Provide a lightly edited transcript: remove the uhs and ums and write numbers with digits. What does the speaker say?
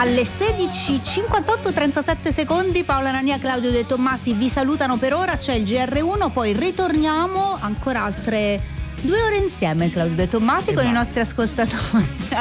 Alle 16:58, 37 Paola Nania, Claudio De Tommasi vi salutano per ora, c'è il GR1, poi ritorniamo ancora altre 2 ore insieme, Claudio De Tommasi, con i nostri ascoltatori.